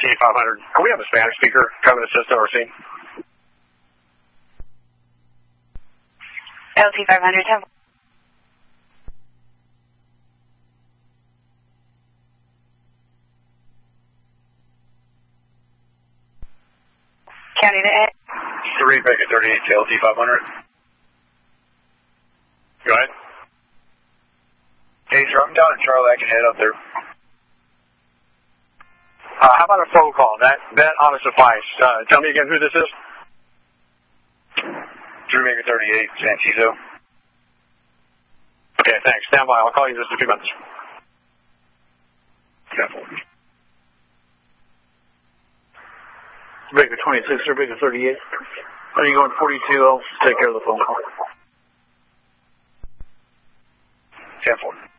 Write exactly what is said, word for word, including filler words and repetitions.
T five hundred. Can we have a Spanish speaker come and assist our scene? L T five hundred, ten. County to A. three, Baker thirty-eight to L T five hundred. Go ahead. Hey, sir, I'm down in Charlie. I can head up there. Uh, how about a phone call? That that ought to suffice. Uh, tell me again who this is. three, Baker thirty-eight, Santizo. Okay, thanks. Stand by. I'll call you in just a few minutes. Yeah. Baker twenty-six or Baker thirty-eight. Are you going forty-two? I'll take care of the phone call. ten four.